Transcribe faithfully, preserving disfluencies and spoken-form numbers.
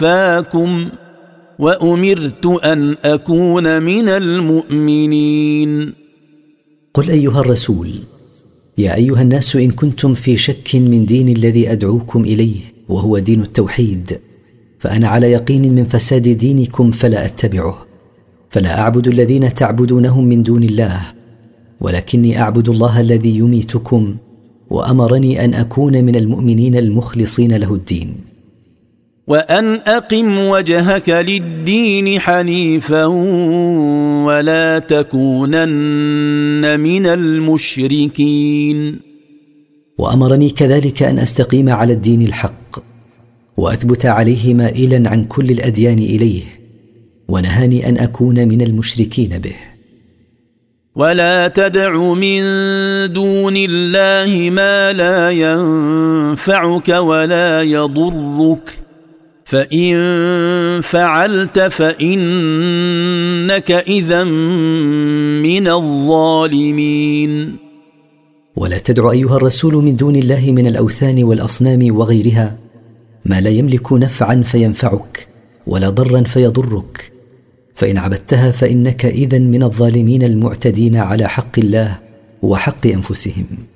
يتوفاكم وأمرت أن أكون من المؤمنين. قل أيها الرسول: يا أيها الناس، إن كنتم في شك من دين الذي أدعوكم إليه وهو دين التوحيد، فأنا على يقين من فساد دينكم فلا أتبعه، فلا أعبد الذين تعبدونهم من دون الله، ولكني أعبد الله الذي يميتكم، وأمرني أن أكون من المؤمنين المخلصين له الدين. وأن أقم وجهك للدين حنيفا ولا تكونن من المشركين. وأمرني كذلك أن أستقيم على الدين الحق وأثبت عليه مائلا عن كل الأديان إليه، ونهاني أن أكون من المشركين به. ولا تدع من دون الله ما لا ينفعك ولا يضرك، فإن فعلت فإنك إذا من الظالمين. ولا تدع أيها الرسول من دون الله من الأوثان والأصنام وغيرها ما لا يملك نفعا فينفعك ولا ضرا فيضرك، فإن عبدتها فإنك إذن من الظالمين المعتدين على حق الله وحق أنفسهم.